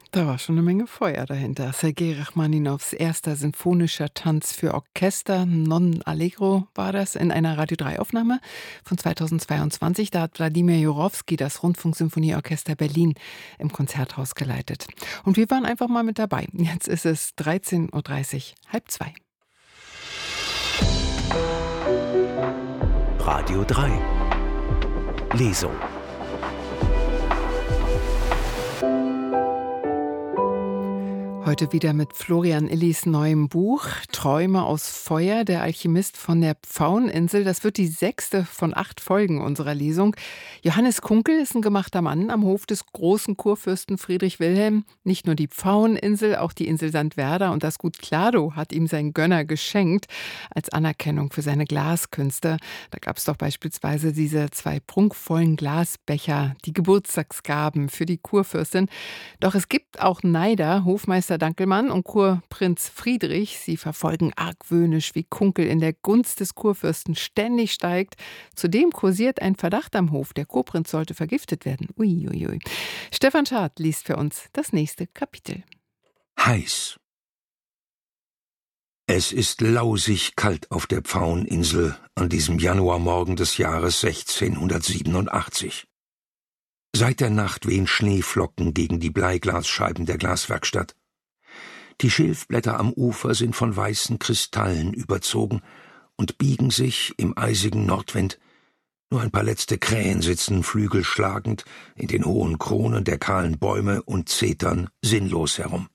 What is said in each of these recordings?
Da war schon eine Menge Feuer dahinter. Sergei Rachmaninows erster sinfonischer Tanz für Orchester, Non Allegro war das, in einer Radio 3 Aufnahme von 2022. Da hat Wladimir Jurowski das Rundfunksymphonieorchester Berlin im Konzerthaus geleitet. Und wir waren einfach mal mit dabei. Jetzt ist es 13:30 Uhr, halb zwei. Radio 3 Lesung. Heute wieder mit Florian Illis neuem Buch Träume aus Feuer, der Alchemist von der Pfaueninsel. Das wird die 6. von 8 Folgen unserer Lesung. Johannes Kunkel ist ein gemachter Mann am Hof des großen Kurfürsten Friedrich Wilhelm. Nicht nur die Pfaueninsel, auch die Insel St. Werder und das Gut Klado hat ihm sein Gönner geschenkt als Anerkennung für seine Glaskünste. Da gab es doch beispielsweise diese 2 prunkvollen Glasbecher, die Geburtstagsgaben für die Kurfürstin. Doch es gibt auch Neider, Hofmeister Dankelmann und Kurprinz Friedrich. Sie verfolgen argwöhnisch, wie Kunkel in der Gunst des Kurfürsten ständig steigt. Zudem kursiert ein Verdacht am Hof, der Kurprinz sollte vergiftet werden. Uiuiui. Stefan Schad liest für uns das nächste Kapitel. Heiß. Es ist lausig kalt auf der Pfaueninsel an diesem Januarmorgen des Jahres 1687. Seit der Nacht wehen Schneeflocken gegen die Bleiglasscheiben der Glaswerkstatt. Die Schilfblätter am Ufer sind von weißen Kristallen überzogen und biegen sich im eisigen Nordwind. Nur ein paar letzte Krähen sitzen flügelschlagend in den hohen Kronen der kahlen Bäume und zetern sinnlos herum.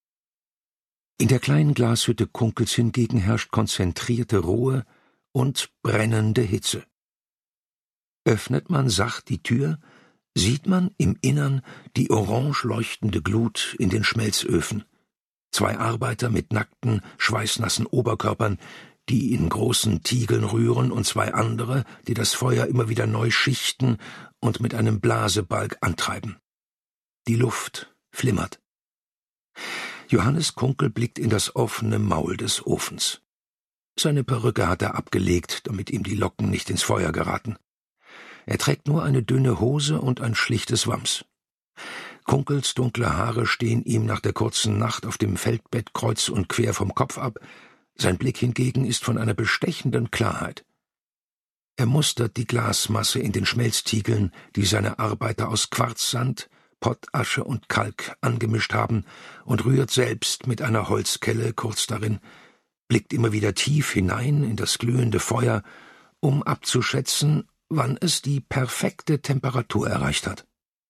In der kleinen Glashütte Kunkels hingegen herrscht konzentrierte Ruhe und brennende Hitze. Öffnet man sacht die Tür, sieht man im Innern die orange leuchtende Glut in den Schmelzöfen. 2 Arbeiter mit nackten, schweißnassen Oberkörpern, die in großen Tiegeln rühren, und 2 andere, die das Feuer immer wieder neu schichten und mit einem Blasebalg antreiben. Die Luft flimmert. Johannes Kunkel blickt in das offene Maul des Ofens. Seine Perücke hat er abgelegt, damit ihm die Locken nicht ins Feuer geraten. Er trägt nur eine dünne Hose und ein schlichtes Wams. Kunkels dunkle Haare stehen ihm nach der kurzen Nacht auf dem Feldbett kreuz und quer vom Kopf ab. Sein Blick hingegen ist von einer bestechenden Klarheit. Er mustert die Glasmasse in den Schmelztiegeln, die seine Arbeiter aus Quarzsand, Pottasche und Kalk angemischt haben, und rührt selbst mit einer Holzkelle kurz darin, blickt immer wieder tief hinein in das glühende Feuer, um abzuschätzen, wann es die perfekte Temperatur erreicht hat.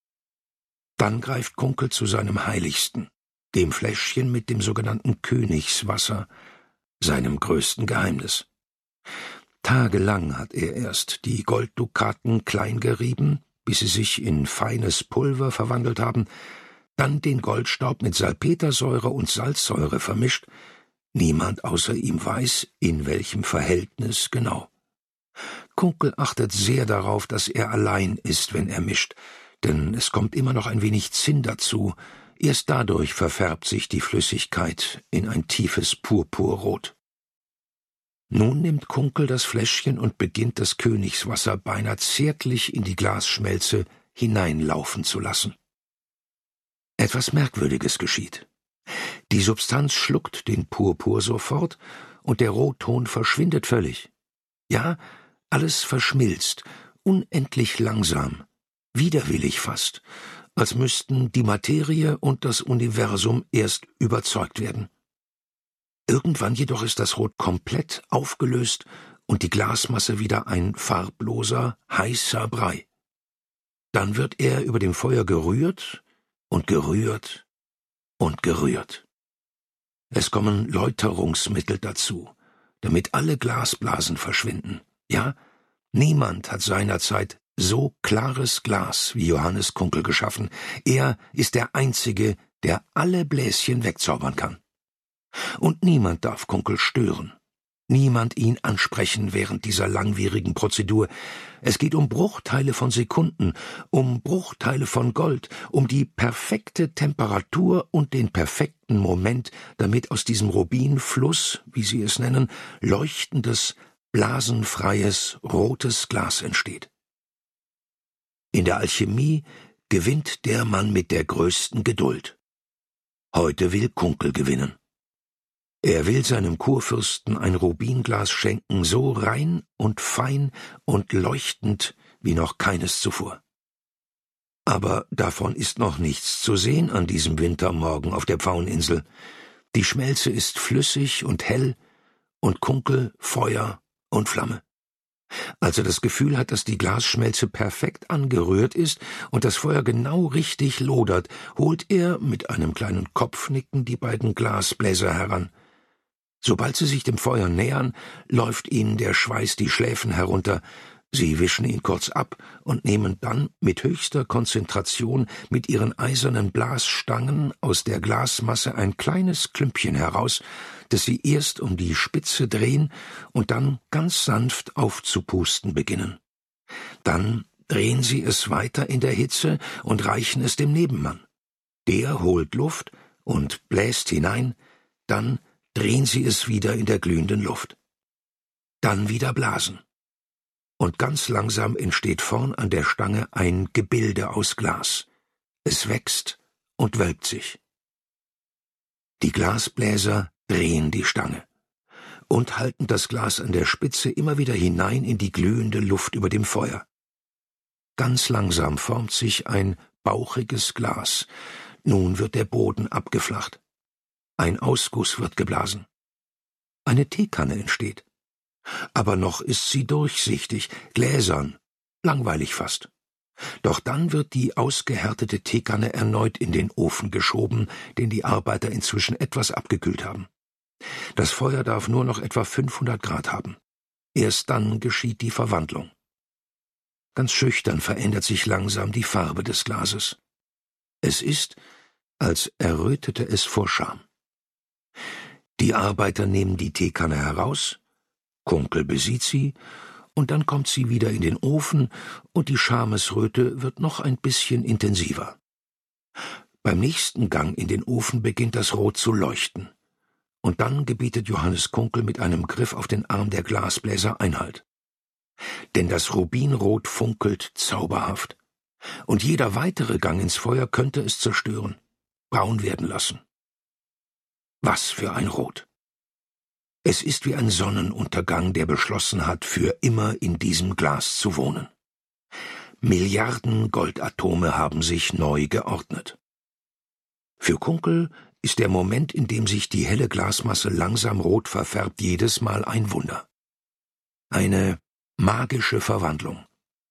Dann greift Kunkel zu seinem Heiligsten, dem Fläschchen mit dem sogenannten Königswasser, seinem größten Geheimnis. Tagelang hat er erst die Golddukaten klein gerieben, bis sie sich in feines Pulver verwandelt haben, dann den Goldstaub mit Salpetersäure und Salzsäure vermischt. Niemand außer ihm weiß, in welchem Verhältnis genau. Kunkel achtet sehr darauf, dass er allein ist, wenn er mischt, denn es kommt immer noch ein wenig Zinn dazu. Erst dadurch verfärbt sich die Flüssigkeit in ein tiefes Purpurrot. Nun nimmt Kunkel das Fläschchen und beginnt das Königswasser beinahe zärtlich in die Glasschmelze hineinlaufen zu lassen. Etwas Merkwürdiges geschieht. Die Substanz schluckt den Purpur sofort und der Rotton verschwindet völlig. Ja, alles verschmilzt, unendlich langsam, widerwillig fast, als müssten die Materie und das Universum erst überzeugt werden. Irgendwann jedoch ist das Rot komplett aufgelöst und die Glasmasse wieder ein farbloser, heißer Brei. Dann wird er über dem Feuer gerührt und gerührt und gerührt. Es kommen Läuterungsmittel dazu, damit alle Glasblasen verschwinden. Ja, niemand hat seinerzeit so klares Glas wie Johannes Kunkel geschaffen. Er ist der Einzige, der alle Bläschen wegzaubern kann. Und niemand darf Kunkel stören. Niemand ihn ansprechen während dieser langwierigen Prozedur. Es geht um Bruchteile von Sekunden, um Bruchteile von Gold, um die perfekte Temperatur und den perfekten Moment, damit aus diesem Rubinfluss, wie sie es nennen, leuchtendes, blasenfreies, rotes Glas entsteht. In der Alchemie gewinnt der Mann mit der größten Geduld. Heute will Kunkel gewinnen. Er will seinem Kurfürsten ein Rubinglas schenken, so rein und fein und leuchtend wie noch keines zuvor. Aber davon ist noch nichts zu sehen an diesem Wintermorgen auf der Pfaueninsel. Die Schmelze ist flüssig und hell und Kunkel Feuer und Flamme. Als er das Gefühl hat, dass die Glasschmelze perfekt angerührt ist und das Feuer genau richtig lodert, holt er mit einem kleinen Kopfnicken die beiden Glasbläser heran. Sobald sie sich dem Feuer nähern, läuft ihnen der Schweiß die Schläfen herunter. Sie wischen ihn kurz ab und nehmen dann mit höchster Konzentration mit ihren eisernen Blasstangen aus der Glasmasse ein kleines Klümpchen heraus, das sie erst um die Spitze drehen und dann ganz sanft aufzupusten beginnen. Dann drehen sie es weiter in der Hitze und reichen es dem Nebenmann. Der holt Luft und bläst hinein, dann drehen sie es wieder in der glühenden Luft. Dann wieder blasen. Und ganz langsam entsteht vorn an der Stange ein Gebilde aus Glas. Es wächst und wölbt sich. Die Glasbläser drehen die Stange und halten das Glas an der Spitze immer wieder hinein in die glühende Luft über dem Feuer. Ganz langsam formt sich ein bauchiges Glas. Nun wird der Boden abgeflacht. Ein Ausguss wird geblasen. Eine Teekanne entsteht. Aber noch ist sie durchsichtig, gläsern, langweilig fast. Doch dann wird die ausgehärtete Teekanne erneut in den Ofen geschoben, den die Arbeiter inzwischen etwas abgekühlt haben. Das Feuer darf nur noch etwa 500 Grad haben. Erst dann geschieht die Verwandlung. Ganz schüchtern verändert sich langsam die Farbe des Glases. Es ist, als errötete es vor Scham. Die Arbeiter nehmen die Teekanne heraus, Kunkel besieht sie, und dann kommt sie wieder in den Ofen, und die Schamesröte wird noch ein bisschen intensiver. Beim nächsten Gang in den Ofen beginnt das Rot zu leuchten, und dann gebietet Johannes Kunkel mit einem Griff auf den Arm der Glasbläser Einhalt. Denn das Rubinrot funkelt zauberhaft, und jeder weitere Gang ins Feuer könnte es zerstören, braun werden lassen. Was für ein Rot! Es ist wie ein Sonnenuntergang, der beschlossen hat, für immer in diesem Glas zu wohnen. Milliarden Goldatome haben sich neu geordnet. Für Kunkel ist der Moment, in dem sich die helle Glasmasse langsam rot verfärbt, jedes Mal ein Wunder. Eine magische Verwandlung.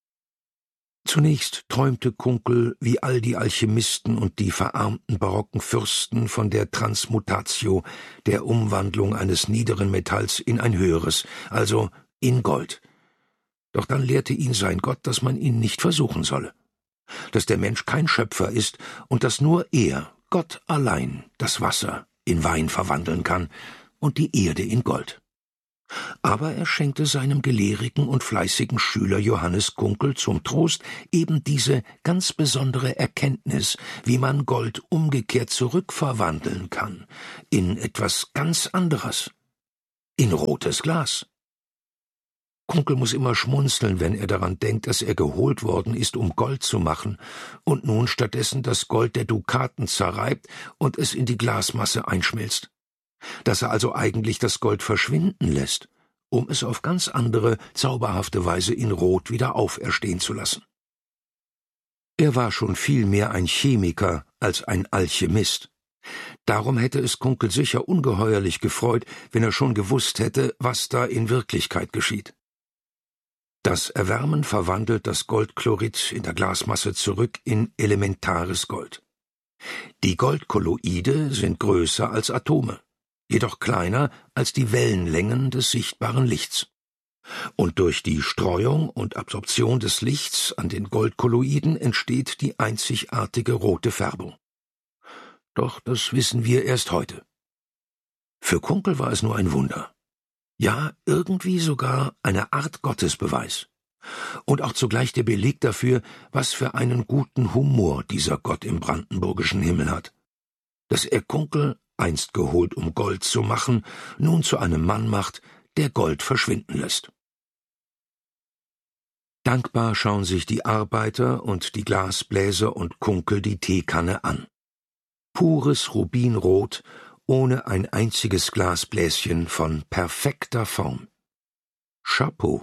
Zunächst träumte Kunkel, wie all die Alchemisten und die verarmten barocken Fürsten, von der Transmutatio, der Umwandlung eines niederen Metalls in ein höheres, also in Gold. Doch dann lehrte ihn sein Gott, dass man ihn nicht versuchen solle, dass der Mensch kein Schöpfer ist und dass nur er, Gott allein, das Wasser in Wein verwandeln kann und die Erde in Gold. Aber er schenkte seinem gelehrigen und fleißigen Schüler Johannes Kunkel zum Trost eben diese ganz besondere Erkenntnis, wie man Gold umgekehrt zurückverwandeln kann, in etwas ganz anderes, in rotes Glas. Kunkel muss immer schmunzeln, wenn er daran denkt, dass er geholt worden ist, um Gold zu machen, und nun stattdessen das Gold der Dukaten zerreibt und es in die Glasmasse einschmilzt. Dass er also eigentlich das Gold verschwinden lässt, um es auf ganz andere, zauberhafte Weise in Rot wieder auferstehen zu lassen. Er war schon viel mehr ein Chemiker als ein Alchemist. Darum hätte es Kunkel sicher ungeheuerlich gefreut, wenn er schon gewusst hätte, was da in Wirklichkeit geschieht. Das Erwärmen verwandelt das Goldchlorid in der Glasmasse zurück in elementares Gold. Die Goldkolloide sind größer als Atome, jedoch kleiner als die Wellenlängen des sichtbaren Lichts. Und durch die Streuung und Absorption des Lichts an den Goldkolloiden entsteht die einzigartige rote Färbung. Doch das wissen wir erst heute. Für Kunkel war es nur ein Wunder. Ja, irgendwie sogar eine Art Gottesbeweis. Und auch zugleich der Beleg dafür, was für einen guten Humor dieser Gott im brandenburgischen Himmel hat. Dass er Kunkel, einst geholt, um Gold zu machen, nun zu einem Mann macht, der Gold verschwinden lässt. Dankbar schauen sich die Arbeiter und die Glasbläser und Kunkel die Teekanne an. Pures Rubinrot, ohne ein einziges Glasbläschen, von perfekter Form. Chapeau.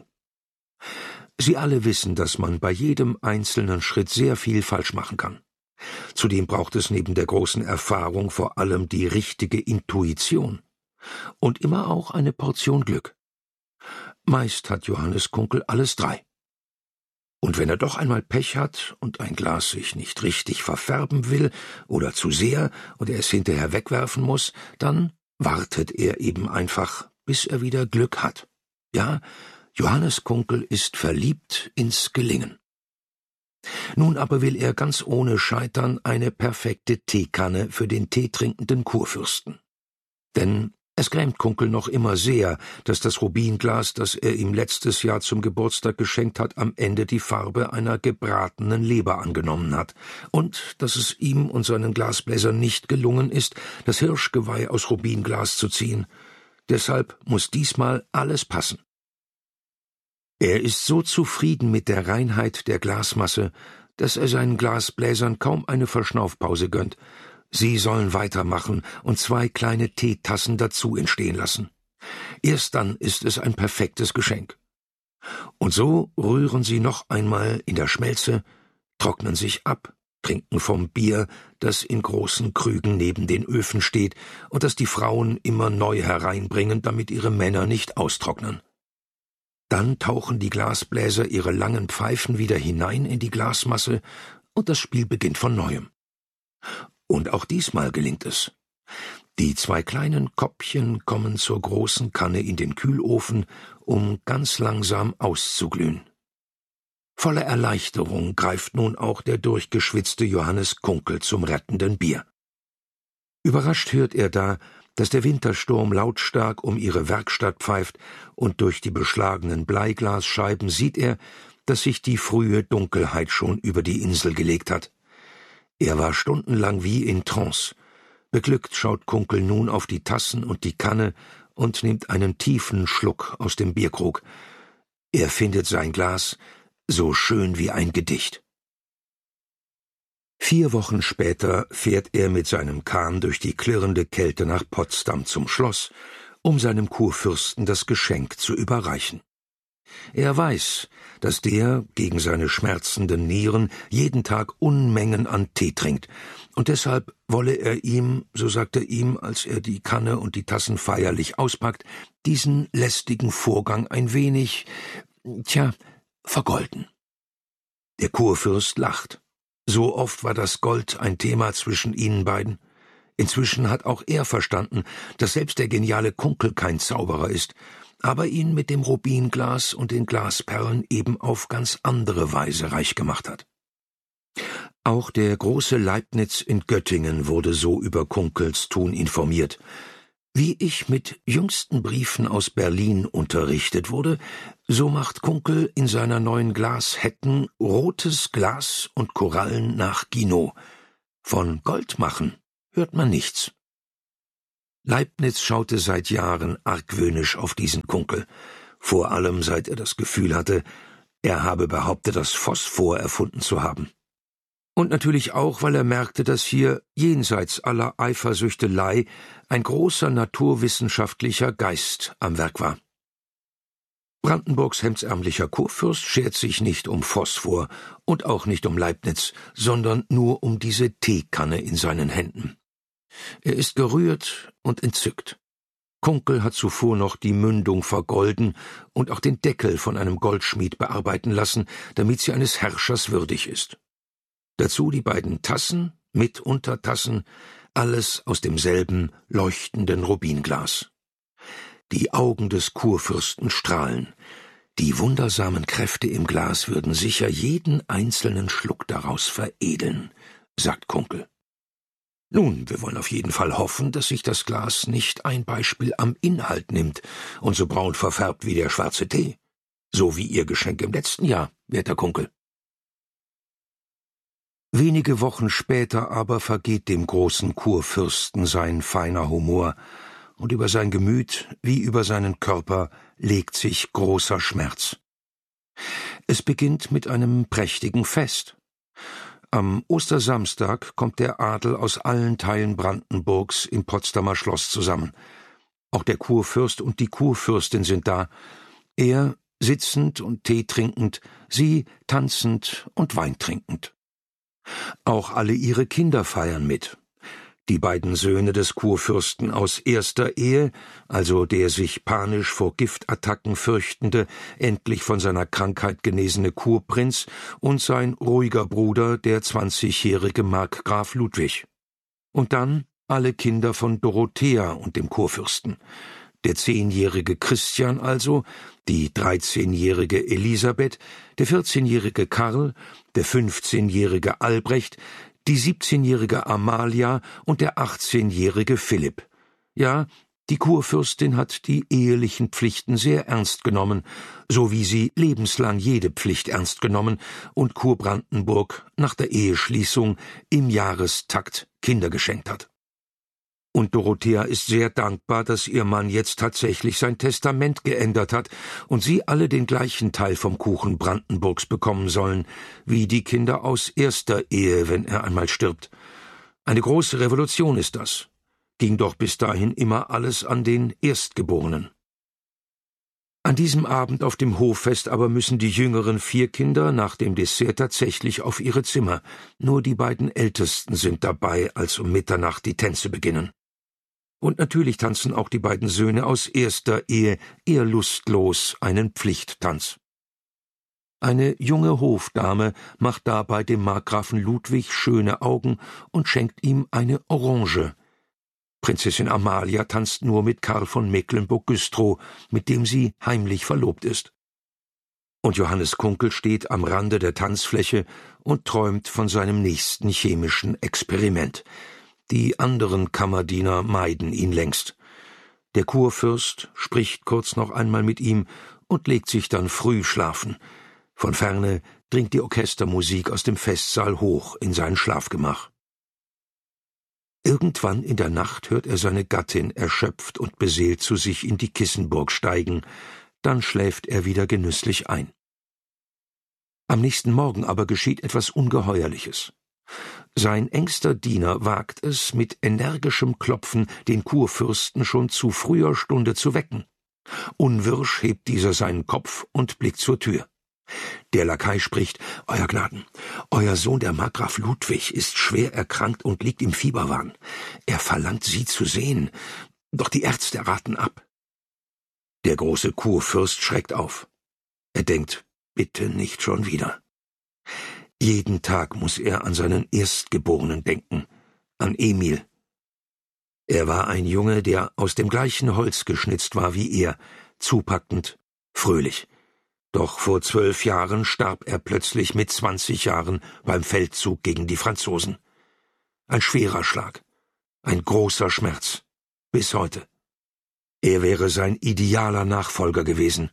Sie alle wissen, dass man bei jedem einzelnen Schritt sehr viel falsch machen kann. Zudem braucht es neben der großen Erfahrung vor allem die richtige Intuition. Und immer auch eine Portion Glück. Meist hat Johannes Kunkel alles drei. Und wenn er doch einmal Pech hat und ein Glas sich nicht richtig verfärben will oder zu sehr und er es hinterher wegwerfen muss, dann wartet er eben einfach, bis er wieder Glück hat. Ja, Johannes Kunkel ist verliebt ins Gelingen. Nun aber will er ganz ohne Scheitern eine perfekte Teekanne für den teetrinkenden Kurfürsten. Denn es grämt Kunkel noch immer sehr, dass das Rubinglas, das er ihm letztes Jahr zum Geburtstag geschenkt hat, am Ende die Farbe einer gebratenen Leber angenommen hat und dass es ihm und seinen Glasbläsern nicht gelungen ist, das Hirschgeweih aus Rubinglas zu ziehen. Deshalb muss diesmal alles passen. Er ist so zufrieden mit der Reinheit der Glasmasse, dass er seinen Glasbläsern kaum eine Verschnaufpause gönnt. Sie sollen weitermachen und 2 kleine Teetassen dazu entstehen lassen. Erst dann ist es ein perfektes Geschenk. Und so rühren sie noch einmal in der Schmelze, trocknen sich ab, trinken vom Bier, das in großen Krügen neben den Öfen steht und das die Frauen immer neu hereinbringen, damit ihre Männer nicht austrocknen. Dann tauchen die Glasbläser ihre langen Pfeifen wieder hinein in die Glasmasse und das Spiel beginnt von neuem. Und auch diesmal gelingt es. Die 2 kleinen Koppchen kommen zur großen Kanne in den Kühlofen, um ganz langsam auszuglühen. Voller Erleichterung greift nun auch der durchgeschwitzte Johannes Kunkel zum rettenden Bier. Überrascht hört er da, dass der Wintersturm lautstark um ihre Werkstatt pfeift, und durch die beschlagenen Bleiglasscheiben sieht er, dass sich die frühe Dunkelheit schon über die Insel gelegt hat. Er war stundenlang wie in Trance. Beglückt schaut Kunkel nun auf die Tassen und die Kanne und nimmt einen tiefen Schluck aus dem Bierkrug. Er findet sein Glas so schön wie ein Gedicht. 4 Wochen später fährt er mit seinem Kahn durch die klirrende Kälte nach Potsdam zum Schloss, um seinem Kurfürsten das Geschenk zu überreichen. Er weiß, dass der gegen seine schmerzenden Nieren jeden Tag Unmengen an Tee trinkt, und deshalb wolle er ihm, so sagt er ihm, als er die Kanne und die Tassen feierlich auspackt, diesen lästigen Vorgang ein wenig, vergolden. Der Kurfürst lacht. So oft war das Gold ein Thema zwischen ihnen beiden. Inzwischen hat auch er verstanden, dass selbst der geniale Kunkel kein Zauberer ist, aber ihn mit dem Rubinglas und den Glasperlen eben auf ganz andere Weise reich gemacht hat. Auch der große Leibniz in Göttingen wurde so über Kunkels Tun informiert. Wie ich mit jüngsten Briefen aus Berlin unterrichtet wurde, so macht Kunkel in seiner neuen Glashecken rotes Glas und Korallen nach Ginot. Von Gold machen hört man nichts. Leibniz schaute seit Jahren argwöhnisch auf diesen Kunkel, vor allem seit er das Gefühl hatte, er habe behauptet, das Phosphor erfunden zu haben. Und natürlich auch, weil er merkte, dass hier, jenseits aller Eifersüchtelei, ein großer naturwissenschaftlicher Geist am Werk war. Brandenburgs hemdsärmlicher Kurfürst schert sich nicht um Phosphor und auch nicht um Leibniz, sondern nur um diese Teekanne in seinen Händen. Er ist gerührt und entzückt. Kunkel hat zuvor noch die Mündung vergolden und auch den Deckel von einem Goldschmied bearbeiten lassen, damit sie eines Herrschers würdig ist. Dazu die beiden Tassen mit Untertassen, alles aus demselben leuchtenden Rubinglas. Die Augen des Kurfürsten strahlen. Die wundersamen Kräfte im Glas würden sicher jeden einzelnen Schluck daraus veredeln, sagt Kunkel. Nun, wir wollen auf jeden Fall hoffen, dass sich das Glas nicht ein Beispiel am Inhalt nimmt und so braun verfärbt wie der schwarze Tee. So wie Ihr Geschenk im letzten Jahr, werter Kunkel. Wenige Wochen später aber vergeht dem großen Kurfürsten sein feiner Humor, und über sein Gemüt wie über seinen Körper legt sich großer Schmerz. Es beginnt mit einem prächtigen Fest. Am Ostersamstag kommt der Adel aus allen Teilen Brandenburgs im Potsdamer Schloss zusammen. Auch der Kurfürst und die Kurfürstin sind da. Er sitzend und Tee trinkend, sie tanzend und Wein trinkend. Auch alle ihre Kinder feiern mit. Die beiden Söhne des Kurfürsten aus erster Ehe, also der sich panisch vor Giftattacken fürchtende, endlich von seiner Krankheit genesene Kurprinz und sein ruhiger Bruder, der 20-jährige Markgraf Ludwig. Und dann alle Kinder von Dorothea und dem Kurfürsten. Der 10-jährige Christian also, die 13-jährige Elisabeth, der 14-jährige Karl, der 15-jährige Albrecht, die 17-jährige Amalia und der 18-jährige Philipp. Ja, die Kurfürstin hat die ehelichen Pflichten sehr ernst genommen, so wie sie lebenslang jede Pflicht ernst genommen und Kurbrandenburg nach der Eheschließung im Jahrestakt Kinder geschenkt hat. Und Dorothea ist sehr dankbar, dass ihr Mann jetzt tatsächlich sein Testament geändert hat und sie alle den gleichen Teil vom Kuchen Brandenburgs bekommen sollen, wie die Kinder aus erster Ehe, wenn er einmal stirbt. Eine große Revolution ist das. Ging doch bis dahin immer alles an den Erstgeborenen. An diesem Abend auf dem Hoffest aber müssen die jüngeren 4 Kinder nach dem Dessert tatsächlich auf ihre Zimmer. Nur die beiden Ältesten sind dabei, als um Mitternacht die Tänze beginnen. Und natürlich tanzen auch die beiden Söhne aus erster Ehe eher lustlos einen Pflichttanz. Eine junge Hofdame macht dabei dem Markgrafen Ludwig schöne Augen und schenkt ihm eine Orange. Prinzessin Amalia tanzt nur mit Karl von Mecklenburg-Güstrow, mit dem sie heimlich verlobt ist. Und Johannes Kunkel steht am Rande der Tanzfläche und träumt von seinem nächsten chemischen Experiment. Die anderen Kammerdiener meiden ihn längst. Der Kurfürst spricht kurz noch einmal mit ihm und legt sich dann früh schlafen. Von ferne dringt die Orchestermusik aus dem Festsaal hoch in sein Schlafgemach. Irgendwann in der Nacht hört er seine Gattin erschöpft und beseelt zu sich in die Kissenburg steigen, dann schläft er wieder genüsslich ein. Am nächsten Morgen aber geschieht etwas Ungeheuerliches. Sein engster Diener wagt es, mit energischem Klopfen den Kurfürsten schon zu früher Stunde zu wecken. Unwirsch hebt dieser seinen Kopf und blickt zur Tür. Der Lakai spricht: »Euer Gnaden, euer Sohn, der Markgraf Ludwig, ist schwer erkrankt und liegt im Fieberwahn. Er verlangt, Sie zu sehen, doch die Ärzte raten ab.« Der große Kurfürst schreckt auf. Er denkt: Bitte nicht schon wieder. Jeden Tag muss er an seinen Erstgeborenen denken, an Emil. Er war ein Junge, der aus dem gleichen Holz geschnitzt war wie er, zupackend, fröhlich. Doch vor 12 Jahren starb er plötzlich mit 20 Jahren beim Feldzug gegen die Franzosen. Ein schwerer Schlag, ein großer Schmerz, bis heute. Er wäre sein idealer Nachfolger gewesen.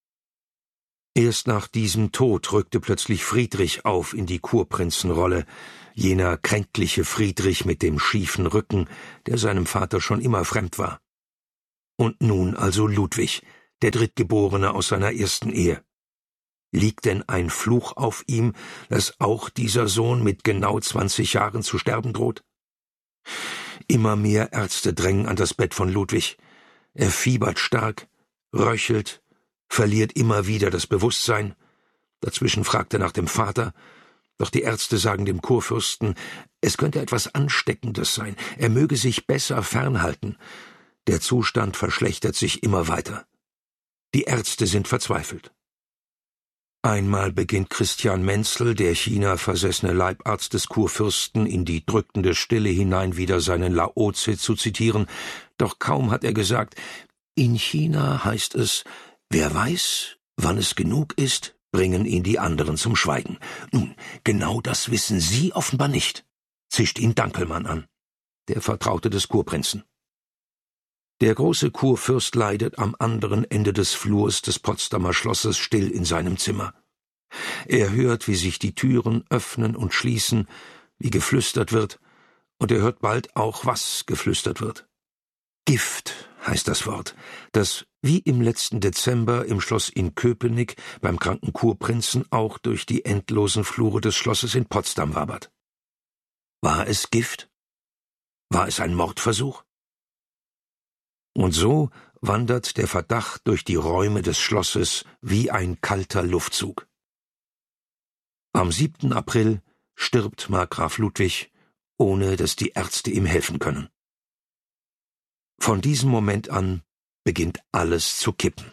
Erst nach diesem Tod rückte plötzlich Friedrich auf in die Kurprinzenrolle, jener kränkliche Friedrich mit dem schiefen Rücken, der seinem Vater schon immer fremd war. Und nun also Ludwig, der Drittgeborene aus seiner ersten Ehe. Liegt denn ein Fluch auf ihm, dass auch dieser Sohn mit genau 20 Jahren zu sterben droht? Immer mehr Ärzte drängen an das Bett von Ludwig. Er fiebert stark, röchelt, verliert immer wieder das Bewusstsein. Dazwischen fragt er nach dem Vater, doch die Ärzte sagen dem Kurfürsten, es könnte etwas Ansteckendes sein, er möge sich besser fernhalten. Der Zustand verschlechtert sich immer weiter. Die Ärzte sind verzweifelt. Einmal beginnt Christian Menzel, der China-versessene Leibarzt des Kurfürsten, in die drückende Stille hinein wieder seinen Laozi zu zitieren, doch kaum hat er gesagt, in China heißt es, wer weiß, wann es genug ist, bringen ihn die anderen zum Schweigen. Nun, genau das wissen Sie offenbar nicht, zischt ihn Dankelmann an, der Vertraute des Kurprinzen. Der große Kurfürst leidet am anderen Ende des Flurs des Potsdamer Schlosses still in seinem Zimmer. Er hört, wie sich die Türen öffnen und schließen, wie geflüstert wird, und er hört bald auch, was geflüstert wird. Gift heißt das Wort, das wie im letzten Dezember im Schloss in Köpenick beim kranken Kurprinzen auch durch die endlosen Flure des Schlosses in Potsdam wabert. War es Gift? War es ein Mordversuch? Und so wandert der Verdacht durch die Räume des Schlosses wie ein kalter Luftzug. Am 7. April stirbt Markgraf Ludwig, ohne dass die Ärzte ihm helfen können. Von diesem Moment an beginnt alles zu kippen.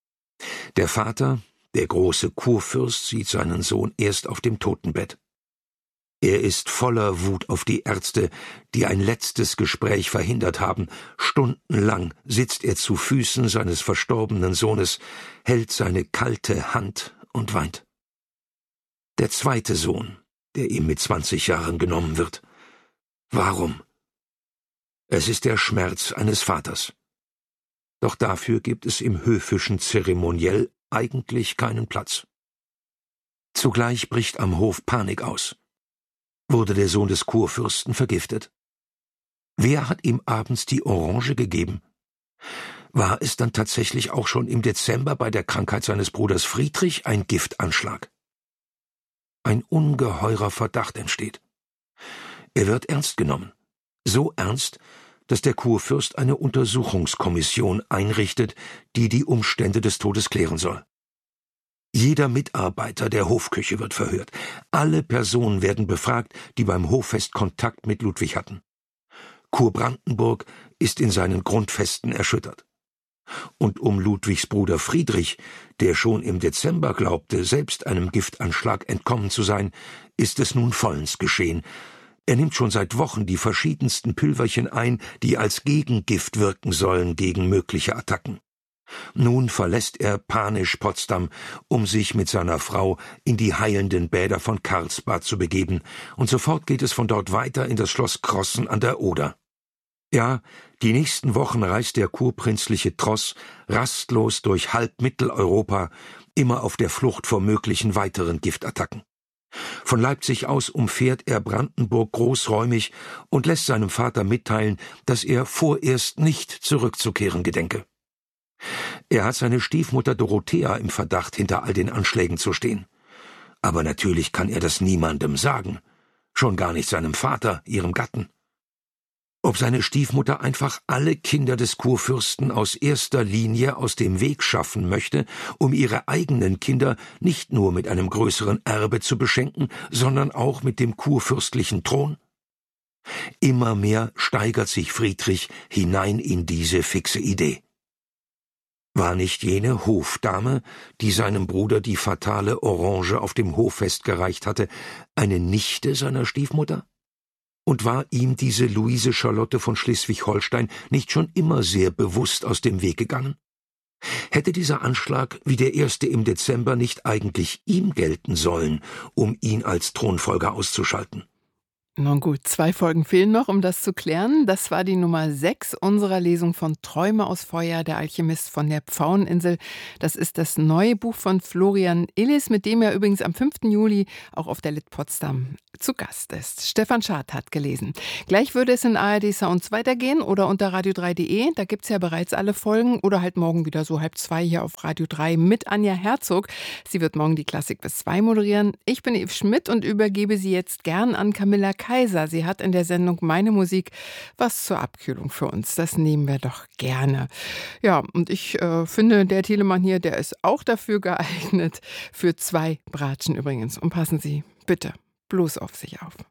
Der Vater, der große Kurfürst, sieht seinen Sohn erst auf dem Totenbett. Er ist voller Wut auf die Ärzte, die ein letztes Gespräch verhindert haben. Stundenlang sitzt er zu Füßen seines verstorbenen Sohnes, hält seine kalte Hand und weint. Der zweite Sohn, der ihm mit 20 Jahren genommen wird. Warum? Es ist der Schmerz eines Vaters. Doch dafür gibt es im höfischen Zeremoniell eigentlich keinen Platz. Zugleich bricht am Hof Panik aus. Wurde der Sohn des Kurfürsten vergiftet? Wer hat ihm abends die Orange gegeben? War es dann tatsächlich auch schon im Dezember bei der Krankheit seines Bruders Friedrich ein Giftanschlag? Ein ungeheurer Verdacht entsteht. Er wird ernst genommen. So ernst, dass der Kurfürst eine Untersuchungskommission einrichtet, die die Umstände des Todes klären soll. Jeder Mitarbeiter der Hofküche wird verhört. Alle Personen werden befragt, die beim Hoffest Kontakt mit Ludwig hatten. Kurbrandenburg ist in seinen Grundfesten erschüttert. Und um Ludwigs Bruder Friedrich, der schon im Dezember glaubte, selbst einem Giftanschlag entkommen zu sein, ist es nun vollends geschehen. Er nimmt schon seit Wochen die verschiedensten Pülverchen ein, die als Gegengift wirken sollen gegen mögliche Attacken. Nun verlässt er panisch Potsdam, um sich mit seiner Frau in die heilenden Bäder von Karlsbad zu begeben, und sofort geht es von dort weiter in das Schloss Crossen an der Oder. Ja, die nächsten Wochen reist der kurprinzliche Tross rastlos durch halb Mitteleuropa, immer auf der Flucht vor möglichen weiteren Giftattacken. Von Leipzig aus umfährt er Brandenburg großräumig und lässt seinem Vater mitteilen, dass er vorerst nicht zurückzukehren gedenke. Er hat seine Stiefmutter Dorothea im Verdacht, hinter all den Anschlägen zu stehen. Aber natürlich kann er das niemandem sagen, schon gar nicht seinem Vater, ihrem Gatten. Ob seine Stiefmutter einfach alle Kinder des Kurfürsten aus erster Linie aus dem Weg schaffen möchte, um ihre eigenen Kinder nicht nur mit einem größeren Erbe zu beschenken, sondern auch mit dem kurfürstlichen Thron? Immer mehr steigert sich Friedrich hinein in diese fixe Idee. War nicht jene Hofdame, die seinem Bruder die fatale Orange auf dem Hoffest gereicht hatte, eine Nichte seiner Stiefmutter? Und war ihm diese Luise Charlotte von Schleswig-Holstein nicht schon immer sehr bewusst aus dem Weg gegangen? Hätte dieser Anschlag wie der erste im Dezember nicht eigentlich ihm gelten sollen, um ihn als Thronfolger auszuschalten? Nun gut, 2 Folgen fehlen noch, um das zu klären. Das war die Nummer 6 unserer Lesung von Träume aus Feuer, der Alchemist von der Pfaueninsel. Das ist das neue Buch von Florian Illis, mit dem er übrigens am 5. Juli auch auf der Lit Potsdam zu Gast ist. Stefan Schad hat gelesen. Gleich würde es in ARD Sounds weitergehen oder unter radio3.de. Da gibt es ja bereits alle Folgen. Oder halt morgen wieder so 1:30 hier auf Radio 3 mit Anja Herzog. Sie wird morgen die Klassik bis 2 moderieren. Ich bin Eve Schmidt und übergebe sie jetzt gern an Camilla Kaiser. Sie hat in der Sendung Meine Musik was zur Abkühlung für uns. Das nehmen wir doch gerne. Ja, und ich finde, der Telemann hier, der ist auch dafür geeignet. Für 2 Bratschen übrigens. Und passen Sie bitte bloß auf sich auf.